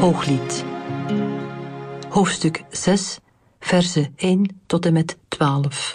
Hooglied. Hoofdstuk 6, verzen 1 tot en met 12.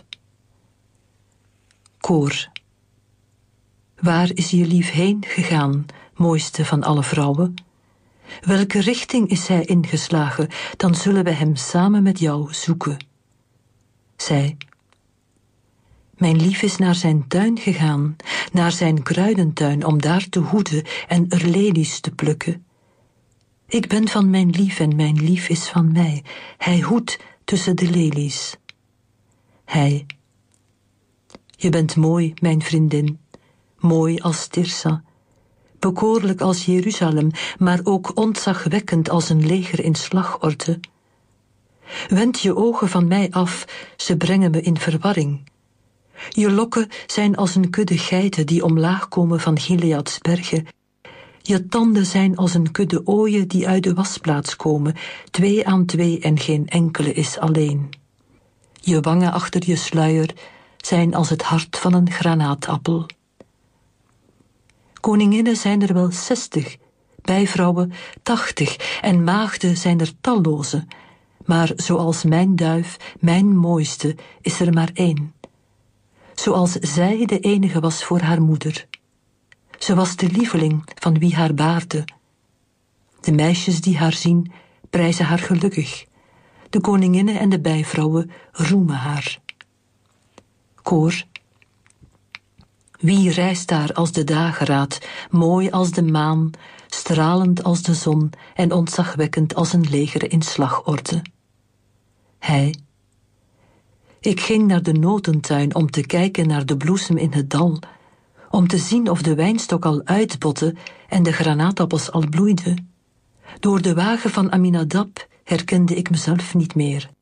Koor. Waar is je lief heen gegaan, mooiste van alle vrouwen? Welke richting is hij ingeslagen, dan zullen we hem samen met jou zoeken. Zij. Mijn lief is naar zijn tuin gegaan, naar zijn kruidentuin, om daar te hoeden en er lelies te plukken. Ik ben van mijn lief en mijn lief is van mij. Hij hoedt tussen de lelies. Hij. Je bent mooi, mijn vriendin, mooi als Tirsa, bekoorlijk als Jeruzalem, maar ook ontzagwekkend als een leger in slagorde. Wend je ogen van mij af, ze brengen me in verwarring. Je lokken zijn als een kudde geiten die omlaag komen van Gileads bergen. Je tanden zijn als een kudde ooien die uit de wasplaats komen, 2 aan 2 en geen enkele is alleen. Je wangen achter je sluier zijn als het hart van een granaatappel. Koninginnen zijn er wel 60, bijvrouwen 80 en maagden zijn er talloze, maar zoals mijn duif, mijn mooiste, is er maar 1. Zoals zij de enige was voor haar moeder. Ze was de lieveling van wie haar baarde. De meisjes die haar zien, prijzen haar gelukkig. De koninginnen en de bijvrouwen roemen haar. Koor. Wie reist daar als de dageraad, mooi als de maan, stralend als de zon en ontzagwekkend als een leger in slagorde? Hij. Ik ging naar de notentuin om te kijken naar de bloesem in het dal, om te zien of de wijnstok al uitbotte en de granaatappels al bloeiden. Door de wagen van Aminadab herkende ik mezelf niet meer.